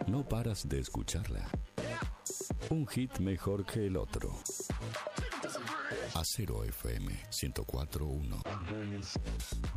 no paras de escucharla. Un hit mejor que el otro. Acero FM 104.1.